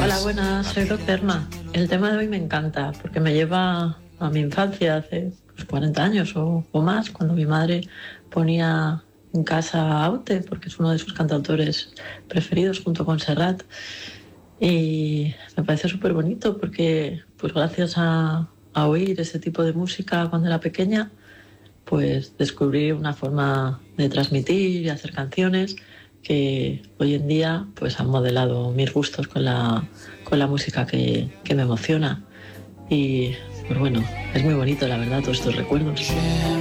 Hola, buenas, soy Docterma. El tema de hoy me encanta porque me lleva a mi infancia, hace 40 años o más, cuando mi madre ponía en casa Aute, porque es uno de sus cantautores preferidos junto con Serrat. Y me parece súper bonito porque, pues gracias a oír ese tipo de música cuando era pequeña, pues descubrí una forma de transmitir y hacer canciones que hoy en día pues han modelado mis gustos con la música que me emociona. Y pues bueno, es muy bonito la verdad todos estos recuerdos.